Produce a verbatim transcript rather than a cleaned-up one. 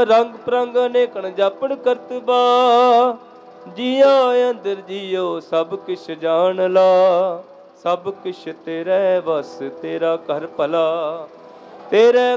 रंग परंग अनेकन जापन करतबा, जिया अंदर जियो सब किश जान ला, सब किश तेरे बस तेरा कर भला, तेरे